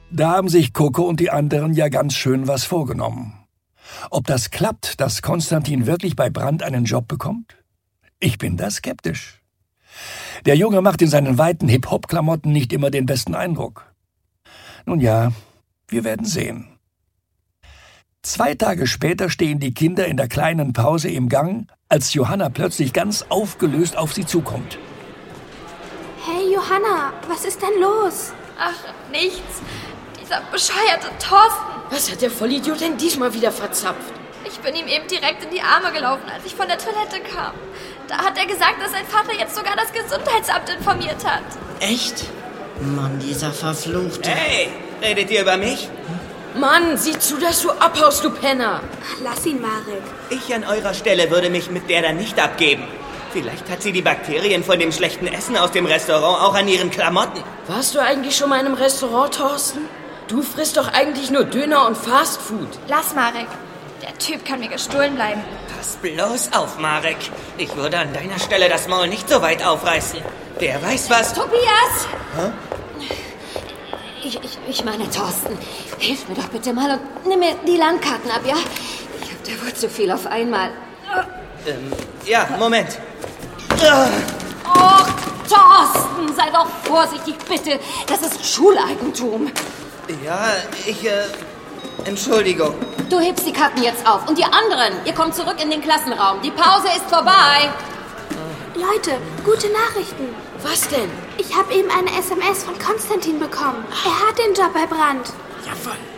Da haben sich Coco und die anderen ja ganz schön was vorgenommen. Ob das klappt, dass Konstantin wirklich bei Brandt einen Job bekommt? Ich bin da skeptisch. Der Junge macht in seinen weiten Hip-Hop-Klamotten nicht immer den besten Eindruck. Nun ja, wir werden sehen. 2 Tage später stehen die Kinder in der kleinen Pause im Gang, als Johanna plötzlich ganz aufgelöst auf sie zukommt. Hey Johanna, was ist denn los? Ach, nichts. Dieser bescheuerte Thorsten. Was hat der Vollidiot denn diesmal wieder verzapft? Ich bin ihm eben direkt in die Arme gelaufen, als ich von der Toilette kam. Da hat er gesagt, dass sein Vater jetzt sogar das Gesundheitsamt informiert hat. Echt? Mann, dieser Verfluchte. Hey, redet ihr über mich? Mann, sieh zu, dass du abhaust, du Penner. Lass ihn, Marek. Ich an eurer Stelle würde mich mit der dann nicht abgeben. Vielleicht hat sie die Bakterien von dem schlechten Essen aus dem Restaurant auch an ihren Klamotten. Warst du eigentlich schon mal in einem Restaurant, Thorsten? Du frisst doch eigentlich nur Döner und Fastfood. Lass, Marek. Der Typ kann mir gestohlen bleiben. Pass bloß auf, Marek. Ich würde an deiner Stelle das Maul nicht so weit aufreißen. Wer weiß was... Tobias! Hä? Ich meine, Thorsten, hilf mir doch bitte mal und nimm mir die Landkarten ab, ja? Ich hab da wohl zu viel auf einmal. Ja, Moment. Och, Thorsten, sei doch vorsichtig, bitte. Das ist Schuleigentum. Ja, Entschuldigung. Du hebst die Karten jetzt auf. Und die anderen, ihr kommt zurück in den Klassenraum. Die Pause ist vorbei. Leute, gute Nachrichten. Was denn? Ich habe eben eine SMS von Konstantin bekommen. Er hat den Job bei Brandt. Jawohl.